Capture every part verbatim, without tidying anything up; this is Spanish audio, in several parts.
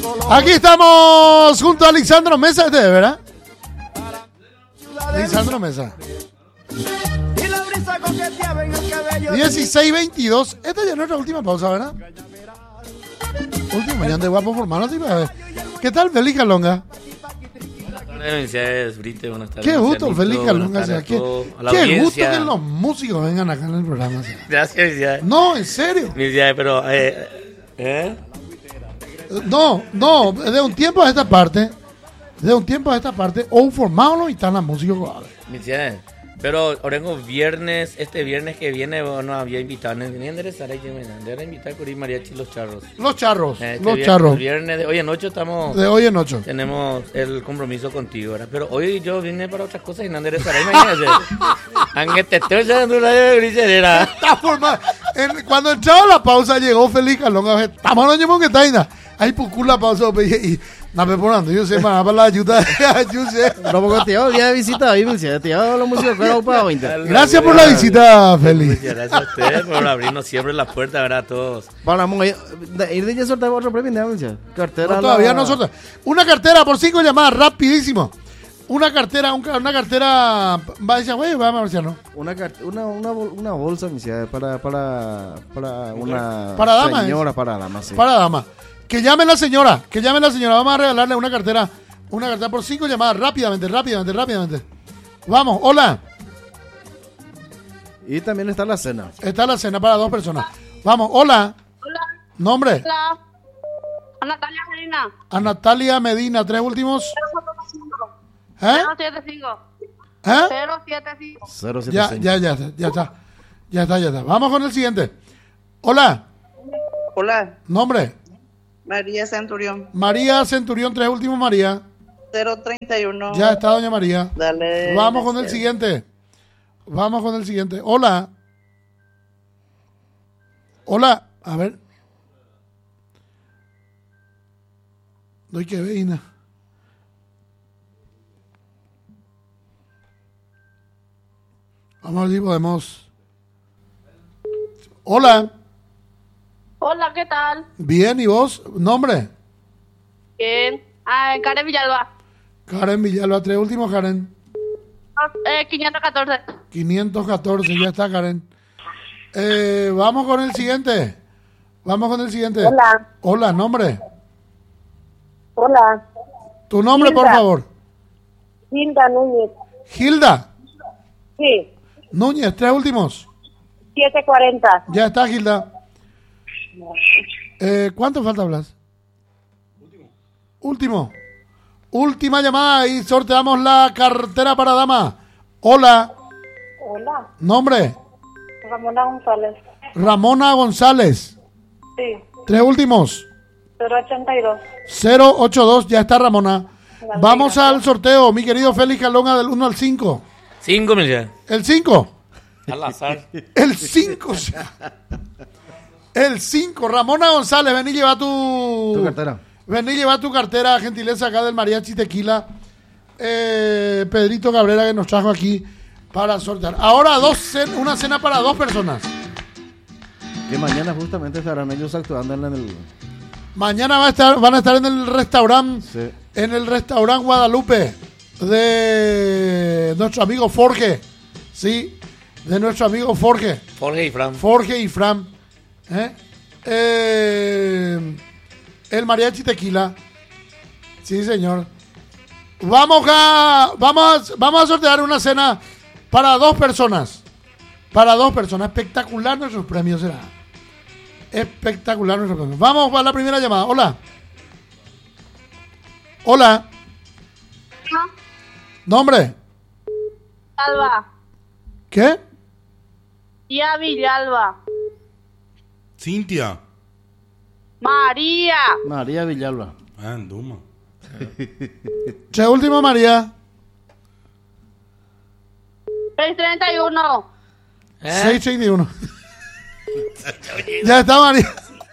Aquí estamos junto a Lisandro Mesa, este, ¿verdad? Lisandro Mesa. dieciséis veintidós. Esta ya es nuestra última pausa, ¿verdad? Último, mañana de guapo formado. ¿Qué tal, Félix Calonga? Qué gusto, Félix Calonga. Qué, qué gusto que los músicos vengan acá en el programa. O sea. Gracias, no, en serio. Pero, eh, ¿eh? No, no, de un tiempo a esta parte, de un tiempo a esta parte, o formado y están las músicos. Pero Orengo, viernes, este viernes que viene, bueno, había invitado, me venía a interesar ahí, me venía a invitar a Curi Mariachi Los Charros. Los Charros, este los viernes, Charros. El viernes de hoy en ocho estamos... De hoy en ocho. Tenemos el compromiso contigo, ¿verdad? Pero hoy yo vine para otras cosas y no interesaré, imagínate. Aunque te estoy echando una de griserera. Está formado. En, cuando entraba la pausa, llegó Félix Calonga, estamos hablando de que está ahí, ahí pucú la pausa, y... No me ponando, yo sé, para la ayuda, yo sé. No, porque te voy a visitar ahí, me decía, te voy los músicos que era para veinte. Gracias por la visita, Félix. Gracias a ustedes por abrirnos siempre las puertas, ¿verdad? A todos. Vamos a ir de ya soltar otro premio, ¿no? Cartera. No, todavía no solta. Una cartera por cinco llamadas, rapidísimo. Una cartera, un, una cartera, va a decir, güey, va a Marciano. Una, una, una, una bolsa, me decía, para, para, para una para dama, señora, es. para dama, sí. Para dama. Que llame la señora, que llame la señora. Vamos a regalarle una cartera, una cartera por cinco llamadas, rápidamente, rápidamente, rápidamente. Vamos, hola. Y también está la cena. Está la cena para dos personas. Vamos, hola. Hola. Nombre. Hola. A Natalia Medina. A Natalia Medina, tres últimos. ¿Eh? cero siete cinco. ¿Eh? cero siete cinco. cero siete cinco. Ya, ya, ya, ya está. Ya está, ya está. Vamos con el siguiente. Hola. Hola. Nombre. María Centurión. María Centurión, tres últimos, María. cero treinta y uno. Ya está, doña María. Dale. Vamos con el siguiente. Vamos con el siguiente. Hola. Hola. A ver. Doy que veina. Vamos a ver si podemos. Hola. Hola, ¿qué tal? Bien, ¿y vos? ¿Nombre? Bien. Ah, Karen Villalba. Karen Villalba, tres últimos, Karen. Eh, quinientos catorce. quinientos catorce, ya está, Karen. Eh, vamos con el siguiente. Vamos con el siguiente. Hola. Hola, ¿nombre? Hola. ¿Tu nombre, Hilda. por favor? Hilda Núñez. Hilda. Sí. Núñez, tres últimos. siete cuarenta. Ya está, Hilda. Eh, ¿Cuánto falta, Blas? Último. Último. Última llamada y sorteamos la cartera para dama. Hola. Hola. ¿Nombre? Ramona González. Ramona González. Sí. Tres últimos. cero ochenta y dos. cero ochenta y dos, ya está, Ramona. La Vamos liga. al sorteo, mi querido Félix Calonga, del uno al cinco. Cinco mil ya. ¿El cinco? Al azar. El cinco. El cinco. Ramona González, ven y lleva tu... Tu cartera. Ven y lleva tu cartera, gentileza acá del Mariachi Tequila. Eh, Pedrito Cabrera que nos trajo aquí para sortear. Ahora dos cen- una cena para dos personas. Que mañana justamente estarán ellos actuando en el... Mañana va a estar, van a estar en el restaurante, Sí. en el restaurante Guadalupe de nuestro amigo Forge. Sí, de nuestro amigo Forge. Jorge y Fran. Forge y Fran. ¿Eh? Eh, el Mariachi Tequila. Sí, señor. Vamos a, vamos, a- vamos a sortear una cena para dos personas. Para dos personas. Espectacular nuestros premios será. Espectacular nuestros premios. Vamos para la primera llamada. Hola. Hola. ¿Nombre? Villalba. ¿Qué? Tía Villalba. Cintia. María. María Villalba. Ah, en Duma. Che, último, María. seiscientos treinta y uno. ¿Eh? seiscientos treinta y uno. Ya está, María.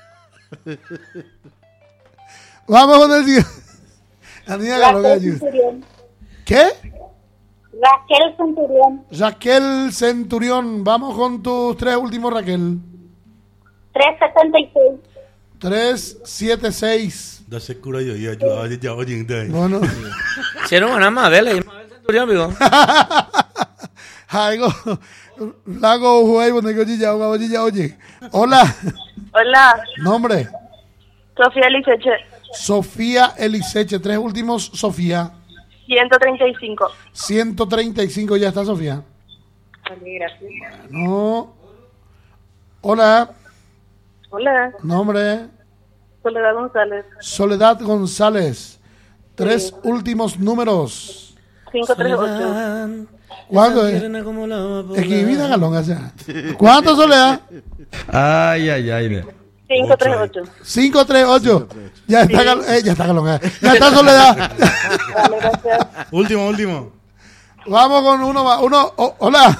Vamos con el siguiente. La niña Galo, Raquel gallo. Centurión. ¿Qué? Raquel Centurión. Raquel Centurión. Vamos con tus tres últimos, Raquel. trescientos setenta y seis. tres siete seis. Da segura yo ya yo ya ya oye de. Bueno. Si no van a Mabel, y Mabel Centurión, amigo. Algo. Lago juego donde yo ya oye ya oye. Hola. Hola, Nombre. Sofía Liceche, Sofía Eliseche. Tres últimos, Sofía. ciento treinta y cinco. ciento treinta y cinco ya está, Sofía. Vale, gracias. No. Hola. Hola, Nombre. Soledad González, Soledad González. Tres últimos números. cinco tres ocho. ¿Cuánto es? Es que vida galón, o sea. ¿Cuánto, Soledad? Ay, ay, ay. ve. cinco tres ocho. cinco tres ocho. Ya está galón. Eh, ya está galón. eh. Ya está, Soledad. Vale, gracias. Último, último. Vamos con uno más. Uno. Oh, hola.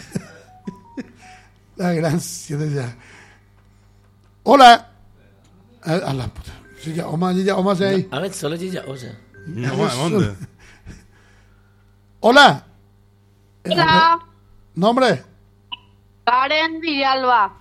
La gran siete ya. Hola. A, a la puta. Sí, ya, Oma, ya, Oma, se ahí. A ver, solo Gilla, o sea. No, ¿dónde? Hola. Hola. Nombre. Karen Villalba.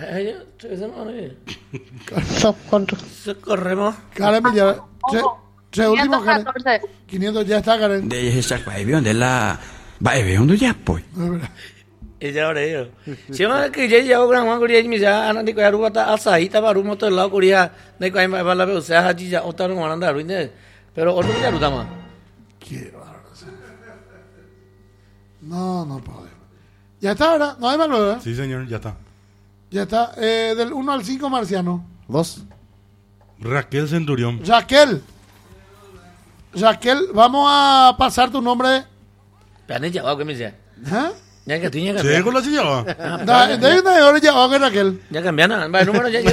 Corremos. Karen Villar. Tres, tres últimos, Karen. quinientos catorce. quinientos ya está, Karen. De esa cuestión de la va a ver ya pues. Ella ahora yo. Si me que ya ya gran Juan Corea mi ya ana de ko yaru bata asa ita baru moto la Corea de ko ai ba la o sea haji ya otar no anda ruine. Pero otro ya rutama. Qué bárbaro. No, no podemos. Ya está, ¿verdad? No hay más, ¿verdad? Sí, señor, ya está. Ya está. Eh, del uno al cinco, Marciano. Dos. Raquel Centurión. Raquel. Raquel, vamos a pasar tu nombre. Pero ya va que me dice. ¿Ah? Ya que tiene que ¿Sí con la silla? Da- De ahí una hora ya va Raquel. ya cambiaron. Va el número ya llegó.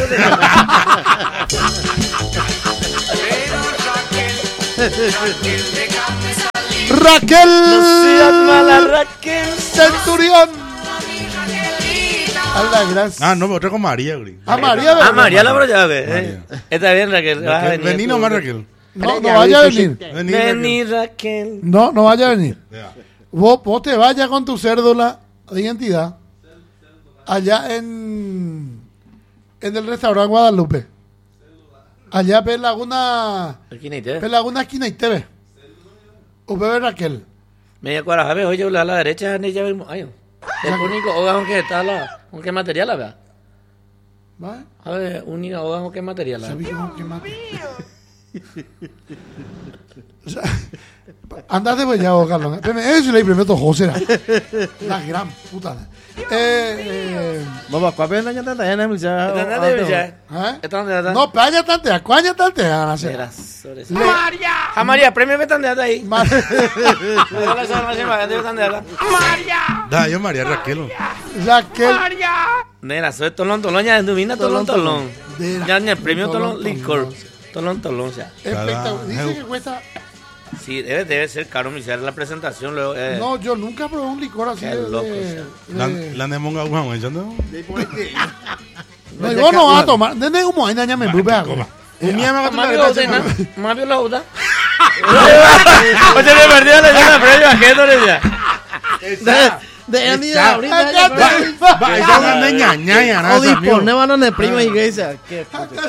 Raquel. mala Raquel. Centurión. A la gracia. Ah, no, otra con María, güey. A María, Ah, ¿verdad? María la ya ve. María. Está bien Raquel. vas a Raquel, venir Vení tú. nomás, Raquel. No, no vaya a venir. Vení, Vení Raquel. Raquel. No, no vaya a venir. Ya. Vos, vos te vayas con tu cédula de identidad allá en en el restaurante Guadalupe. Allá en Laguna, Aquí ni te. en Laguna esquina y T V. Usted ve Raquel. Media cuadra, a ver, oye, a la derecha ni ya vemos. Ay, el único hogar que está la, con qué material la vea. ¿Va? A ver, única hogar con qué material la. ¿Sabes cómo que mate? O sea, andate pues ya, vos, Carlos. Espérame, eso le primero José. La gran puta. Eh, eh, Vamos, ¿cuál es la llanta de la ya? ¿Están dando ya? ¿eh? ¿Están dando? No, playa tantea, cuáña tantea, van a hacer. María. A María, premio que están de ahí. Ma- Da, yo María Raquel. Raquel. Mira, soy tolón, tolón, ya enduvina, tolón, tolón. De- Ya ni el premio Tolón, tolón, licor. tolón. Tolón, tolón, o sea. Espectacular. Dice que cuesta. Sí, debe, debe ser caro, mi ser la presentación luego. Eh. No, yo nunca probé un licor así Qué de. loco, de- La, de- la de monga guau, ¿entiendes? No, yo no vas a tomar. Nene, como hay daña me brupe hago. Un mía me va a Más tomar vio la usted, ¿no? Más vio la uda. Oye, me perdió la llama premio a qué no le ya. De Andy, Está. ahorita ya. Va, esa es de ñaña, ya, nada, O amigo. disponemos en el primo iglesia. Qué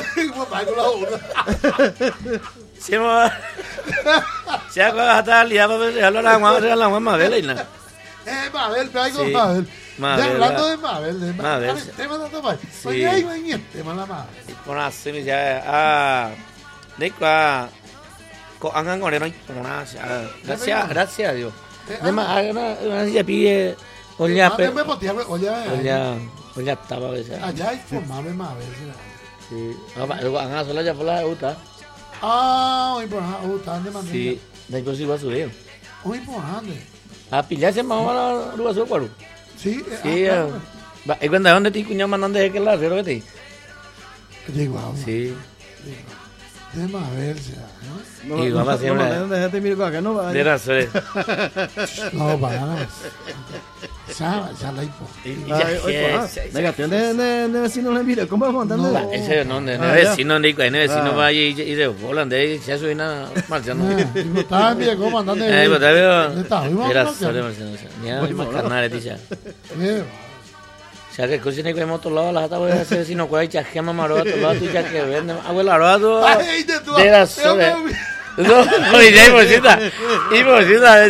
Si hemos. Si hago hasta el día para regalar la mamá, regalar la mamá, vela y nada. Eh, Mabel, pero hay con Sí. Mabel. Mabel, Ya hablando ¿verdad? de Mabel, de Mabel, Mabel. sí. Tema de Mabel. Sí. Oye, ahí va en el tema la Mabel. Con así me dice, ah, de qua, con angan con el gracias, gracias, gracias a Dios. Además, una, una silla pide, oye, Mabel, me botea, oye, oye, oye, estaba a veces. allá hay formable Mabel. ¿será? Sí, luego angan solo ya por la gusta. Ah, muy importante. Oh, están demandando. Sí, de cosas iba a subir. Muy importante. A pillarse más o menos luego su cuerpo. Sí, eh, Sí, ah, eh, claro. va, y cuando dónde te cuñado mandando de que la río que te. Llegó a Sí. de Mabel, ¿será? ¿no? Y papá siempre. Déjate mirar acá, no va. De razón. No, para nada. Esa, esa la hipo. Venga, tiene de vecino en video. ¿Cómo vamos andando? No. Ese no, de Ah, vecino, de vecino Ah. va y y de holandés, ya soy nada marciano. Ah, y estaba en Viejo mandando. Eh, pues te Está, veo. vimos Era bloquear. solo marciano. Ni más carnal, dice. Eh, sea que cocina que hemos tolado las atas voy a hacer si no cuál chasquea mamaroa tolado tu ya que vende abuela roado Ay, de tu- de la sola no no y ya bolsita y bolsita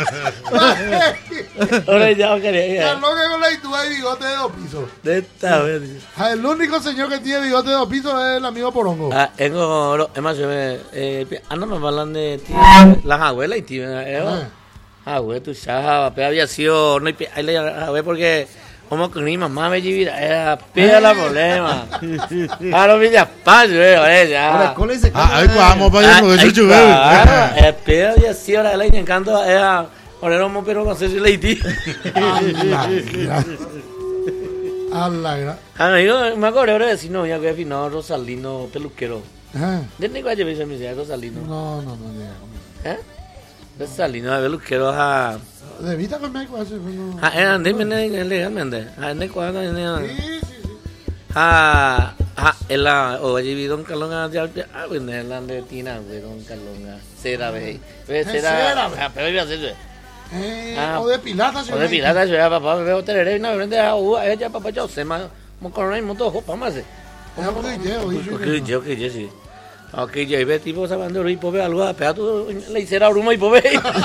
ahora ya quería Carlos que con la itúa y bigote de dos pisos. de esta vez Ah, el único señor que tiene bigote de dos pisos es el amigo Porongo. ah tengo es más yo me eh anda me hablan de las abuelas y tío ah güey tú sabes pero había sido no ahí le a ver porque como que mi mamá me llevaba era pega la problema ah no me espacio eh ya ¿Cómo le dice? Ah, ahí vamos para allá, porque eso ah eh pega y así ahora le encanta era ahora no pero no sé si le di Allah, gra- ah yo me acuerdo ahora si no ya que fino Rosalino peluquero Ajá. de ni cuál me dice Rosalino No, no, no llega. ¿eh? Rosalino peluquero ah De vista con Michael hace no. ah era de me legalmente ah de cuando Sí, sí, sí. ah ah el la o allí don Calonga ya ah bueno el de Tina güey don Calonga cera ve ve cera ah pero iba a hacer Eh, Ah, o de pilata, o de pirata yo ya papá veo tener una vende a u ella papá yo se ma mo con no moto hopa más Es algo que llevo, dice que yo que yo sí ok yo ve tipo sabando y pobre algo a pegar tú le hiciera bruma y pobre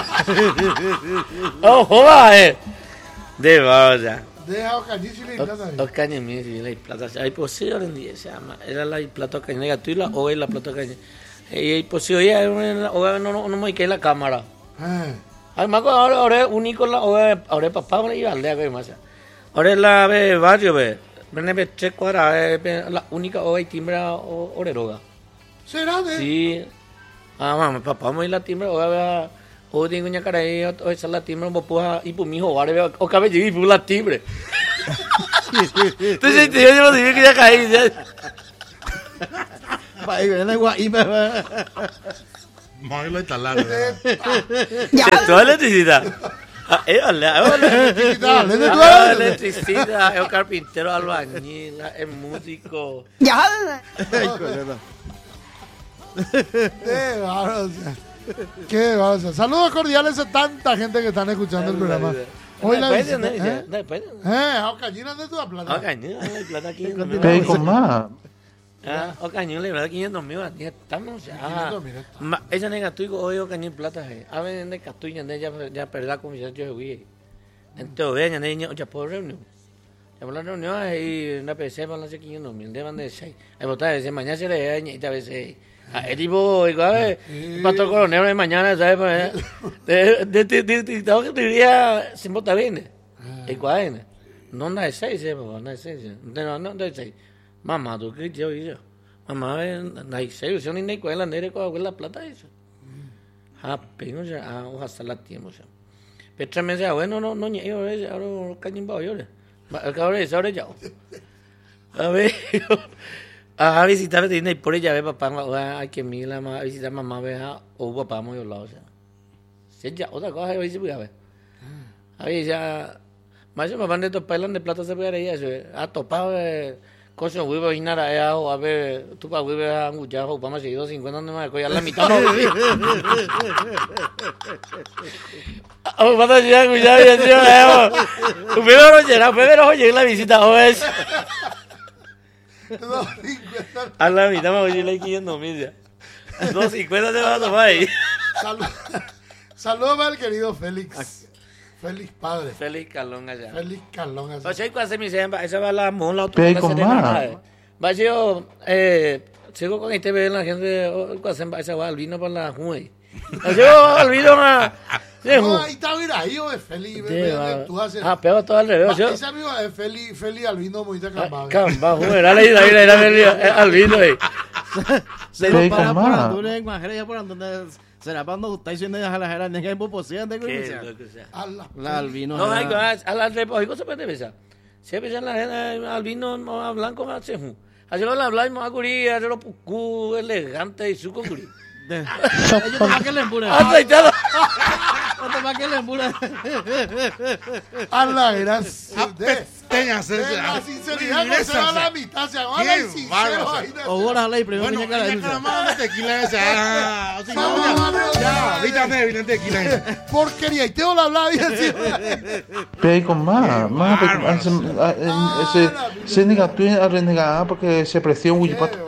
oh joda eh de vaya Deja o cañichi y plata. o caña mi si la plata hay posible en día se llama era la plata caña tú la o la plata caña y hay posible o no no no me queda la cámara Eh. además ahora ahora único la ahora ahora papá me iba al día que más ahora la ve barrio ve viene ve tres cuadras la única hoy timbra o oreroga ¿Será de? sí ah mamá papá me la timbra ahora o tengo una cara ahí o esa la timbra un poco y por mi hijo ahora o cabe y por la timbre entonces yo no dije que ya caí Ahí viene Guaime. Más lo instalado. toda electricidad ah eh vale vale Dale, de tu Ah, electricista, es un carpintero, albañil, es músico. Qué bárbaro, o sea. Qué bárbaro, o sea. Saludos cordiales a tanta gente que están escuchando el programa. Hoy la Después, visita, ¿no? ¿eh? Después. Eh, o cañinas de tu plata. Ah, cañón, hay plata aquí. Pego más. Ah, o cañón, le verdad quinientos mil, ya estamos ya. quinientos mil, eh. Ma- esa nega tuigo hoy o cañón plata eh. A ver, de castuña de ya ya perda con yo yo vi. Entonces, vean, ya ya por reunión. Ya por la reunión ahí una P C para las quinientos mil de banda de seis. Ahí botar ese mañana se le añe y tal vez ah, es tipo igual el pastor coronel de mañana, ¿sabes? De de de de de que diría sin botar bien. Igual, no anda de seis, eh, papá, anda de seis. No, no anda de seis. Mamá, tú qué yo y yo. Mamá, anda de seis, yo ni ni cuál anda de cuál la plata eso. Ah, pero ya, ah, ojalá la tiempo ya. Pero tres meses, bueno, no, no, yo, ahora cañón va a llorar. Ahora es, ahora ya. A ver, a visitar tiene y por ella ve papá, hay que mira, a visitar mamá, ve o papá muy al lado, o sea. Si ya, otra cosa, a ver si voy a ver. A ver, ya. Mas yo me van de topar de plata se puede ir eso. A topar cosas muy buenas allá o a ver tú para ver a un ya o vamos a seguir cincuenta no me coger la mitad no. O para ya ya ya ya. Pero no llega, pero oye la visita o es. A la mitad me voy a ir quinientos mil ya. dos cincuenta te vas a tomar ahí. Saludos para el querido Félix. Félix padre. Félix Calón allá. Félix Calón allá. O sea, cuando se me dice, esa va la mola, otra Pego cosa más. va yo, eh, sigo con este ve la gente, cuando se va esa va al vino por la juez. Yo al vino a... No, ahí está, mira, hijo de Félix. ve, ve, ve, tú haces- Ah, pero todo al revés. Va, Yo, ese amigo de Félix, Félix Albino Moita Cambado. Camba, juez, era la era era al vino ahí. Se Pego lo para más. por tú le guajere ya por donde será cuando está diciendo ya la jera nega en posible de Qué que loco sea. Allah. la albino. No, hay que a la repojico se puede besar. Se besa la gente al vino blanco hace ju. Así lo habla y me acurí, hace lo pucu elegante y suco curí. Ellos toman que le empuran. Aceitado. Ellos toman que le empuran. Allah, gracias. De, Teña, de la sinceridad no se va a la mitad. Se va a la sincero ahí. de- O ahora la primero Bueno, que en la calamada de tequila esa. Ah, o sea, no, ya. Ya, viste débil en tequila. Porquería, y te la hablaba bien así. Pero con más, más, ese, se negó a renegar porque se apreció un Qué bárbaro.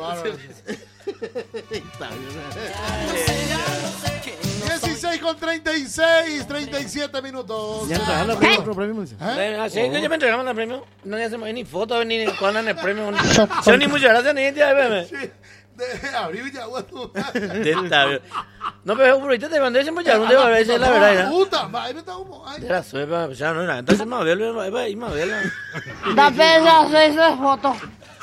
dieciséis con treinta y seis, treinta y siete minutos. Ya está, la premio, otro premio, dice. ¿Eh? Así que ya me entregaron el premio. No hacemos ni fotos ni cuando en el premio. Yo ni muchas gracias ni tía, bebé. De abril ya, guato. No, pero ahorita te mandé ese muchacho, no te va a decir la verdad. ¿Ya? Puta, va, ahí me está humo. Ay. De la suepa, ya no era. Entonces Mabel, y Mabel. Da pena hacerse fotos.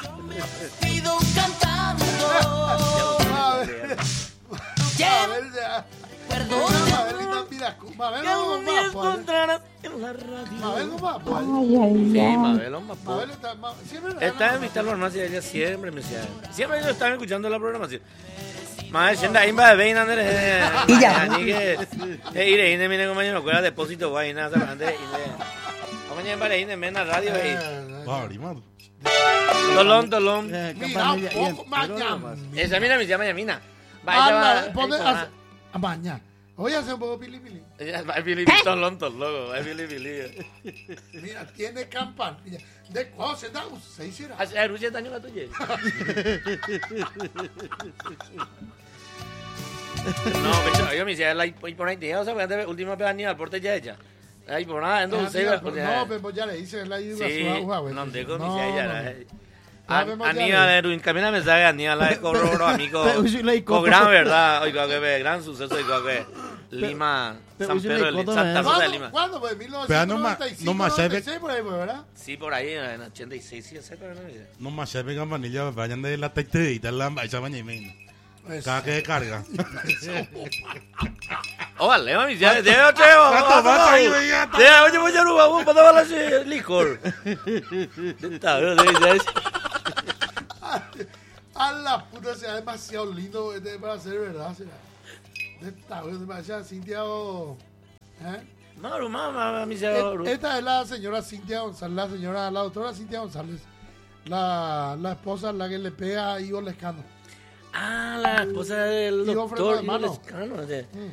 Mabel. Mabel ya. Mabel y Tampira. Mabel no va a poder. En la radio. Mabel no va a poder. Sí, Mabel no va a Mabel poder. está. Ma- Siempre Está en mi tal farmacia, ella siempre me decía. Siempre ellos estaban escuchando la programación. Más siendo ahí va de Andrés. Y ya. Ni que. Eh, iré, iré, mire, compañero, me acuerda depósito, guay, nada, se mande. Compañero, para iré, me en la radio ahí. Bari, Tolón, tolón. Mira, un poco mañana. Esa, mira, me llama Yamina. Va, Anda, pone. ella a- Mañana. Voy a hacer un poco pili pili. va. Va, Pili, tolón, tolón, va, Pili, Pili. Mira, tiene campanilla. ¿De cuándo se da? Se hiciera. Hace Rusia daño la tuya. No, pero yo me decía, la por ahí, o sea, antes última pedanía al porte ya ella. Ahí por nada, entonces. No, pero ya le hice la ayuda Sí, a su agua. no te con ella. Ya vemos ya Aníbal, le- Erwin, camina mensaje, Aníbal, la de Corroro, amigo. Pero usi la icota. Con gran verdad, oiga, que ve, gran suceso, oiga, que Lima, pero San usi la Pedro, de icota, Santa ¿verdad? Rosa de ¿Cuándo? Lima. ¿Cuándo fue? Pero no ma- mil novecientos noventa y cinco, no más noventa y seis por ahí, fue, ¿verdad? Sí, por ahí, en ochenta y seis, sí, cerca de la vida. No más se ve campanilla, vayan de la tetita, la esa mañana. Cada que descarga. Óvale, mami, ya, de ocho, de ocho, voy a robar un pato para hacer licor. Está bien, de A la puta, será demasiado lindo este, para ser verdad, será. Esta vez demasiado Cintia o- ¿eh? Maru, mamá, mi Et- señor. Esta es la señora Cintia González, la señora, la doctora Cintia González, la, la esposa la que le pega a Ivo Lescano. Ah, la esposa del Ivo doctor Freno de Ivo Mano. Lescano. de-